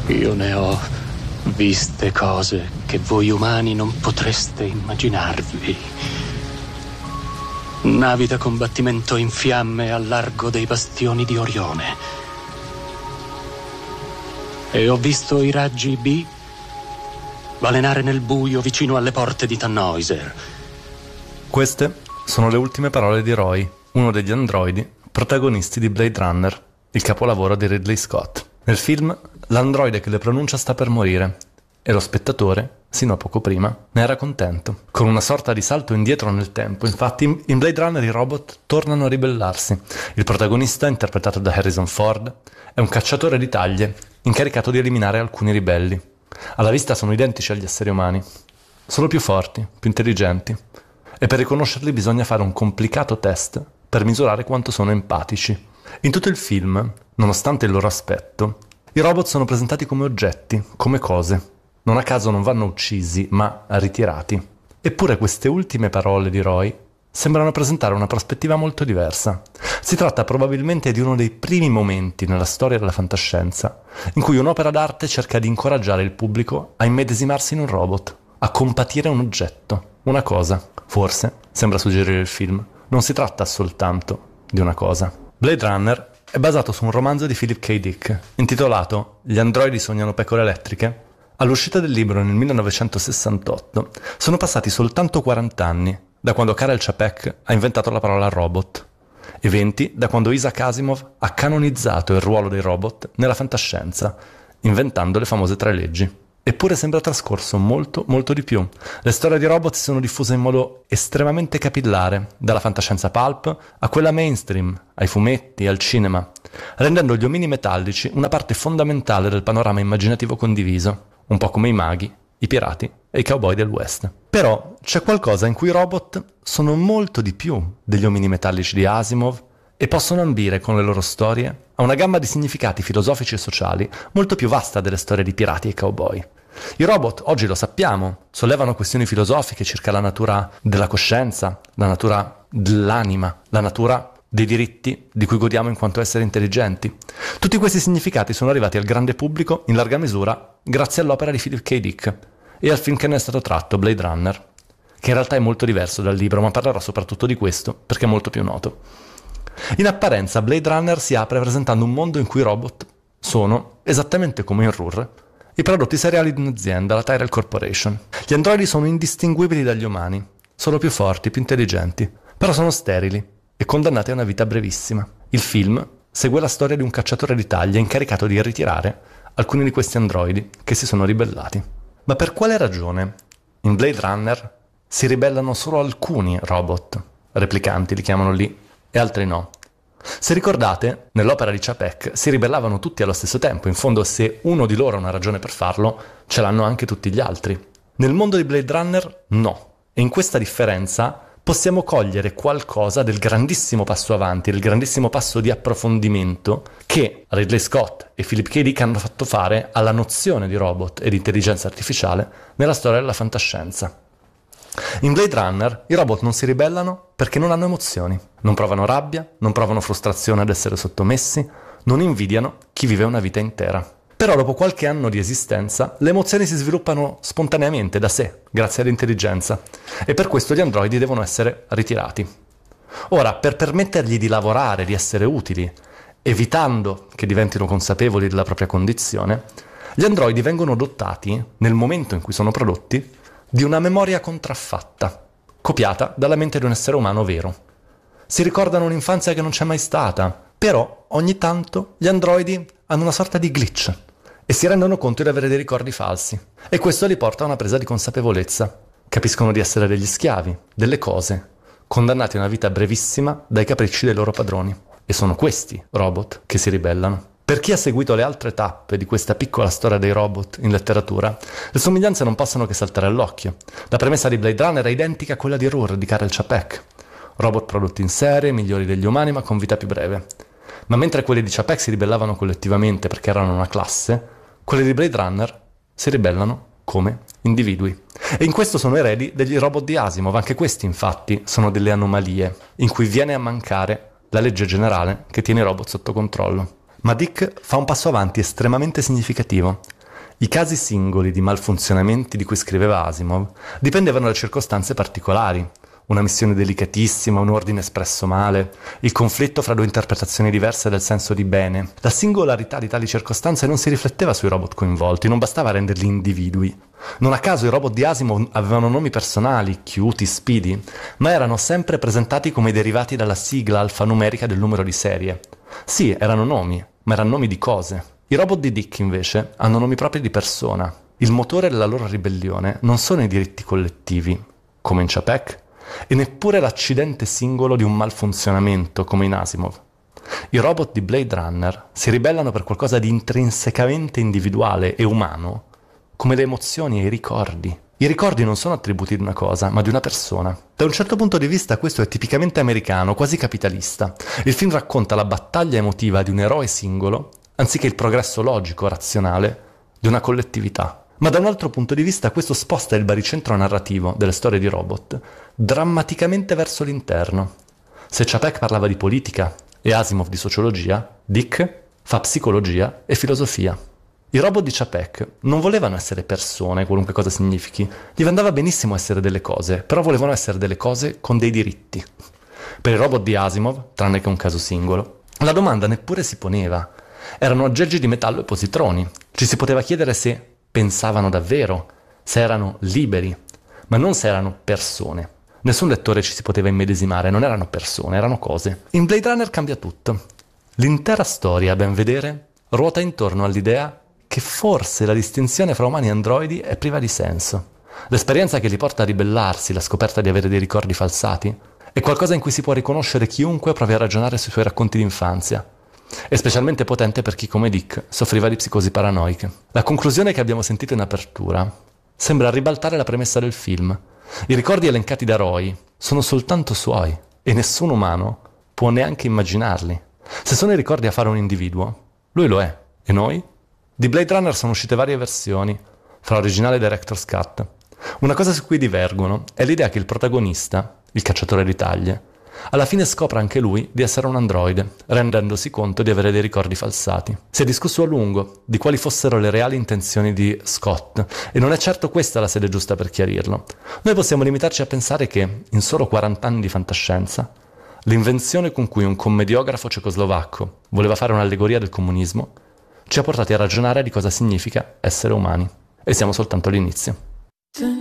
Io ne ho viste cose che voi umani non potreste immaginarvi. Navi da combattimento in fiamme al largo dei bastioni di Orione. E ho visto i raggi B balenare nel buio vicino alle porte di Tannhäuser. Queste sono le ultime parole di Roy, uno degli androidi protagonisti di Blade Runner, il capolavoro di Ridley Scott. Nel film, l'androide che le pronuncia sta per morire e lo spettatore, sino a poco prima, ne era contento. Con una sorta di salto indietro nel tempo, infatti, in Blade Runner i robot tornano a ribellarsi. Il protagonista, interpretato da Harrison Ford, è un cacciatore di taglie, incaricato di eliminare alcuni ribelli. Alla vista sono identici agli esseri umani, solo più forti, più intelligenti, e per riconoscerli bisogna fare un complicato test per misurare quanto sono empatici. In tutto il film, nonostante il loro aspetto, i robot sono presentati come oggetti, come cose. Non a caso non vanno uccisi, ma ritirati. Eppure queste ultime parole di Roy sembrano presentare una prospettiva molto diversa. Si tratta probabilmente di uno dei primi momenti nella storia della fantascienza in cui un'opera d'arte cerca di incoraggiare il pubblico a immedesimarsi in un robot, a compatire un oggetto, una cosa. Forse, sembra suggerire il film, non si tratta soltanto di una cosa. Blade Runner è basato su un romanzo di Philip K. Dick, intitolato Gli androidi sognano pecore elettriche. All'uscita del libro nel 1968 sono passati soltanto 40 anni da quando Karel Čapek ha inventato la parola robot, e 20 da quando Isaac Asimov ha canonizzato il ruolo dei robot nella fantascienza, inventando le famose 3 leggi. Eppure sembra trascorso molto, molto di più. Le storie di robot si sono diffuse in modo estremamente capillare, dalla fantascienza pulp a quella mainstream, ai fumetti, al cinema, rendendo gli omini metallici una parte fondamentale del panorama immaginativo condiviso, un po' come i maghi, i pirati e i cowboy del West. Però c'è qualcosa in cui i robot sono molto di più degli omini metallici di Asimov e possono ambire con le loro storie a una gamma di significati filosofici e sociali molto più vasta delle storie di pirati e cowboy. I robot, oggi lo sappiamo, sollevano questioni filosofiche circa la natura della coscienza, la natura dell'anima, la natura dei diritti di cui godiamo in quanto esseri intelligenti. Tutti questi significati sono arrivati al grande pubblico in larga misura grazie all'opera di Philip K. Dick e al film che ne è stato tratto, Blade Runner, che in realtà è molto diverso dal libro, ma parlerò soprattutto di questo perché è molto più noto. In apparenza Blade Runner si apre presentando un mondo in cui i robot sono, esattamente come in RUR, i prodotti seriali di un'azienda, la Tyrell Corporation. Gli androidi sono indistinguibili dagli umani, solo più forti, più intelligenti, però sono sterili e condannati a una vita brevissima. Il film segue la storia di un cacciatore di taglie incaricato di ritirare alcuni di questi androidi che si sono ribellati. Ma per quale ragione in Blade Runner si ribellano solo alcuni robot, replicanti li chiamano lì, e altri no? Se ricordate, nell'opera di Čapek si ribellavano tutti allo stesso tempo. In fondo, se uno di loro ha una ragione per farlo, ce l'hanno anche tutti gli altri. Nel mondo di Blade Runner, no. E in questa differenza possiamo cogliere qualcosa del grandissimo passo avanti, del grandissimo passo di approfondimento che Ridley Scott e Philip K. Dick hanno fatto fare alla nozione di robot e di intelligenza artificiale nella storia della fantascienza. In Blade Runner i robot non si ribellano perché non hanno emozioni, non provano rabbia, non provano frustrazione ad essere sottomessi, non invidiano chi vive una vita intera. Però dopo qualche anno di esistenza le emozioni si sviluppano spontaneamente da sé, grazie all'intelligenza, e per questo gli androidi devono essere ritirati. Ora, per permettergli di lavorare, di essere utili, evitando che diventino consapevoli della propria condizione, gli androidi vengono dotati, nel momento in cui sono prodotti, di una memoria contraffatta, copiata dalla mente di un essere umano vero. Si ricordano un'infanzia che non c'è mai stata, però ogni tanto gli androidi hanno una sorta di glitch e si rendono conto di avere dei ricordi falsi. E questo li porta a una presa di consapevolezza. Capiscono di essere degli schiavi, delle cose, condannati a una vita brevissima dai capricci dei loro padroni. E sono questi robot che si ribellano. Per chi ha seguito le altre tappe di questa piccola storia dei robot in letteratura, le somiglianze non possono che saltare all'occhio. La premessa di Blade Runner è identica a quella di RUR di Karel Čapek. Robot prodotti in serie, migliori degli umani ma con vita più breve. Ma mentre quelli di Čapek si ribellavano collettivamente perché erano una classe, quelli di Blade Runner si ribellano come individui. E in questo sono eredi degli robot di Asimov. Anche questi infatti sono delle anomalie in cui viene a mancare la legge generale che tiene i robot sotto controllo. Ma Dick fa un passo avanti estremamente significativo. I casi singoli di malfunzionamenti di cui scriveva Asimov dipendevano da circostanze particolari. Una missione delicatissima, un ordine espresso male, il conflitto fra due interpretazioni diverse del senso di bene. La singolarità di tali circostanze non si rifletteva sui robot coinvolti, non bastava renderli individui. Non a caso i robot di Asimov avevano nomi personali, Cutie, Speedy, ma erano sempre presentati come derivati dalla sigla alfanumerica del numero di serie. Sì, erano nomi, ma erano nomi di cose. I robot di Dick, invece, hanno nomi propri di persona. Il motore della loro ribellione non sono i diritti collettivi, come in Chapek, e neppure l'accidente singolo di un malfunzionamento, come in Asimov. I robot di Blade Runner si ribellano per qualcosa di intrinsecamente individuale e umano, come le emozioni e i ricordi. I ricordi non sono attributi di una cosa, ma di una persona. Da un certo punto di vista questo è tipicamente americano, quasi capitalista. Il film racconta la battaglia emotiva di un eroe singolo, anziché il progresso logico, razionale, di una collettività. Ma da un altro punto di vista questo sposta il baricentro narrativo delle storie di robot drammaticamente verso l'interno. Se Chapek parlava di politica e Asimov di sociologia, Dick fa psicologia e filosofia. I robot di Chapek non volevano essere persone, qualunque cosa significhi. Gli andava benissimo essere delle cose, però volevano essere delle cose con dei diritti. Per i robot di Asimov, tranne che un caso singolo, la domanda neppure si poneva. Erano aggeggi di metallo e positroni. Ci si poteva chiedere se pensavano davvero, se erano liberi, ma non se erano persone. Nessun lettore ci si poteva immedesimare, non erano persone, erano cose. In Blade Runner cambia tutto. L'intera storia, a ben vedere, ruota intorno all'idea che forse la distinzione fra umani e androidi è priva di senso. L'esperienza che li porta a ribellarsi, la scoperta di avere dei ricordi falsati, è qualcosa in cui si può riconoscere chiunque provi a ragionare sui suoi racconti d'infanzia. È specialmente potente per chi come Dick soffriva di psicosi paranoiche. La conclusione che abbiamo sentito in apertura sembra ribaltare la premessa del film. I ricordi elencati da Roy sono soltanto suoi e nessun umano può neanche immaginarli. Se sono i ricordi a fare un individuo, lui lo è. E noi? Di Blade Runner sono uscite varie versioni, fra originale e Director's Cut. Una cosa su cui divergono è l'idea che il protagonista, il cacciatore di taglie, alla fine scopre anche lui di essere un androide, rendendosi conto di avere dei ricordi falsati. Si è discusso a lungo di quali fossero le reali intenzioni di Scott, e non è certo questa la sede giusta per chiarirlo. Noi possiamo limitarci a pensare che, in solo 40 anni di fantascienza, l'invenzione con cui un commediografo cecoslovacco voleva fare un'allegoria del comunismo ci ha portati a ragionare di cosa significa essere umani. E siamo soltanto all'inizio.